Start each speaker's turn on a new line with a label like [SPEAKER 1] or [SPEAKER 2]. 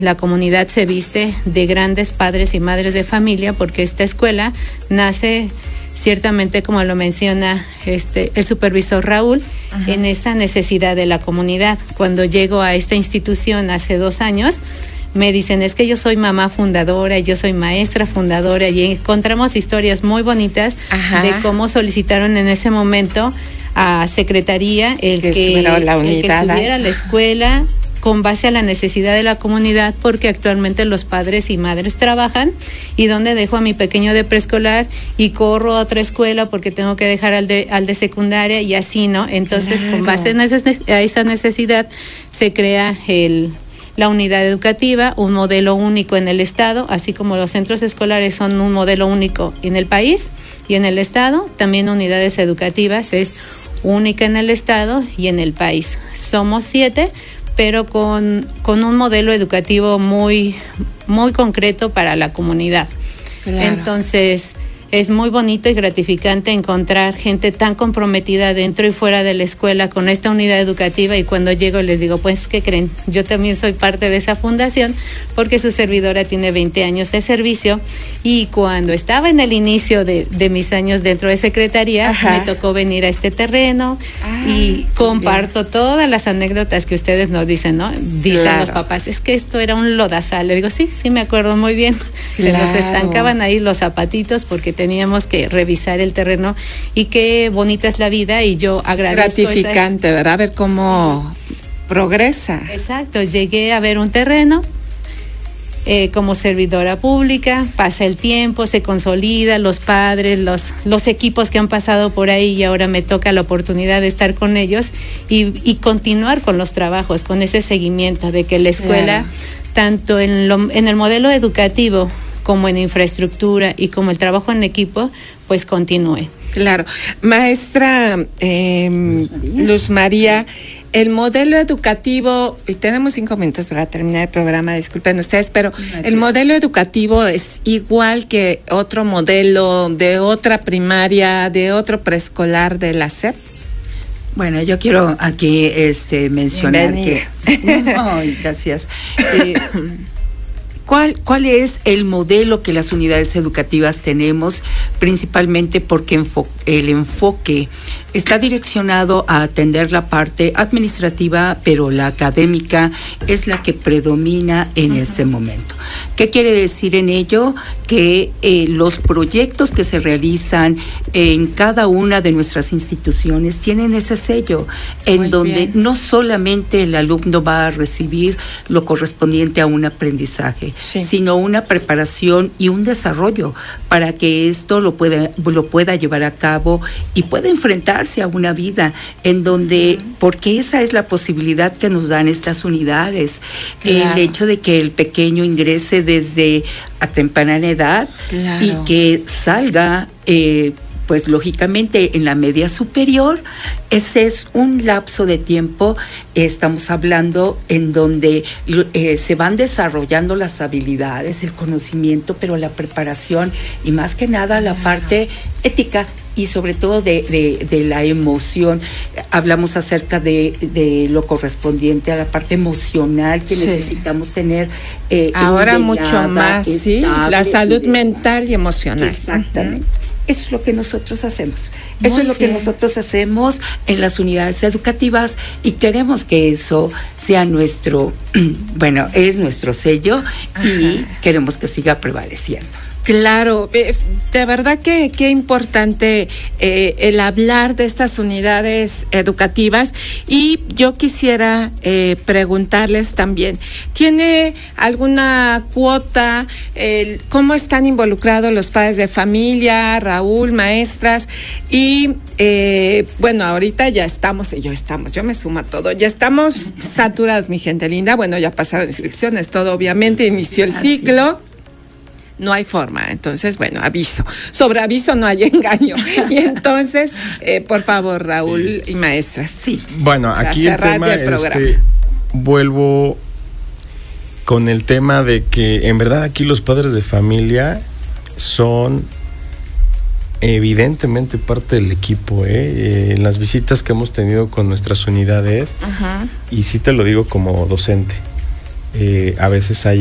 [SPEAKER 1] La comunidad se viste de grandes padres y madres de familia porque esta escuela nace ciertamente, como lo menciona el supervisor Raúl, ajá, en esa necesidad de la comunidad. Cuando llego a esta institución hace 2 años, me dicen, es que yo soy mamá fundadora, yo soy maestra fundadora, y encontramos historias muy bonitas, ajá, de cómo solicitaron en ese momento a Secretaría el que estuviera la escuela con base a la necesidad de la comunidad, porque actualmente los padres y madres trabajan, y donde dejo a mi pequeño de preescolar y corro a otra escuela porque tengo que dejar al de secundaria, y así, ¿no? Entonces, claro, con base a esa necesidad se crea la unidad educativa, un modelo único en el estado, así como los centros escolares son un modelo único en el país y en el estado, también unidades educativas es única en el estado y en el país. Somos 7, pero con un modelo educativo muy, muy concreto para la comunidad. Claro. Entonces, es muy bonito y gratificante encontrar gente tan comprometida dentro y fuera de la escuela con esta unidad educativa, y cuando llego les digo, pues, ¿qué creen? Yo también soy parte de esa fundación, porque su servidora tiene 20 años de servicio, y cuando estaba en el inicio de mis años dentro de Secretaría, ajá, me tocó venir a este terreno, y comparto todas las anécdotas que ustedes nos dicen, ¿no? Dicen, claro, los papás, es que esto era un lodazal. Le digo, sí, me acuerdo muy bien. Claro. Se nos estancaban ahí los zapatitos porque teníamos que revisar el terreno, y qué bonita es la vida, y yo agradezco.
[SPEAKER 2] Gratificante, ¿verdad? Ver cómo progresa.
[SPEAKER 1] Exacto, llegué a ver un terreno como servidora pública, pasa el tiempo, se consolida, los padres, los equipos que han pasado por ahí, y ahora me toca la oportunidad de estar con ellos y continuar con los trabajos, con ese seguimiento de que la escuela, claro, tanto en el modelo educativo como en infraestructura y como el trabajo en equipo, pues continúe.
[SPEAKER 2] Claro. Maestra Luz María, el modelo educativo, y tenemos 5 minutos para terminar el programa, disculpen ustedes, pero el modelo educativo es igual que otro modelo de otra primaria, de otro preescolar de la SEP.
[SPEAKER 3] Bueno, yo quiero aquí mencionar que... No, gracias. ¿Cuál es el modelo que las unidades educativas tenemos? Principalmente porque el enfoque está direccionado a atender la parte administrativa, pero la académica es la que predomina en este momento. ¿Qué quiere decir en ello? Que los proyectos que se realizan en cada una de nuestras instituciones tienen ese sello, en donde no solamente el alumno va a recibir lo correspondiente a un aprendizaje, sí, sino una preparación y un desarrollo para que esto lo pueda llevar a cabo y pueda enfrentarse a una vida en donde, porque esa es la posibilidad que nos dan estas unidades, claro, el hecho de que el pequeño ingrese desde a temprana edad, claro, y que salga pues lógicamente en la media superior. Ese es un lapso de tiempo, estamos hablando, en donde se van desarrollando las habilidades, el conocimiento, pero la preparación y más que nada la parte ética y sobre todo de la emoción. Hablamos acerca de lo correspondiente a la parte emocional que necesitamos tener.
[SPEAKER 2] Ahora mucho más, estable, la salud mental y emocional.
[SPEAKER 3] Exactamente. Eso es lo que nosotros hacemos. Eso es lo que nosotros hacemos en las unidades educativas, y queremos que eso sea nuestro, es nuestro sello, y queremos que siga prevaleciendo.
[SPEAKER 2] Claro, de verdad que qué importante el hablar de estas unidades educativas, y yo quisiera preguntarles también, ¿tiene alguna cuota? ¿Cómo están involucrados los padres de familia, Raúl, maestras? Y ahorita yo me sumo a todo, ya estamos saturados, mi gente linda. Bueno, ya pasaron inscripciones, todo obviamente, inició el ciclo. No hay forma, entonces, aviso. Sobre aviso no hay engaño. Y entonces, por favor, Raúl y maestras. Sí.
[SPEAKER 4] Bueno, aquí el tema vuelvo con el tema de que en verdad aquí los padres de familia son evidentemente parte del equipo, en las visitas que hemos tenido con nuestras unidades, y sí te lo digo como docente. a veces hay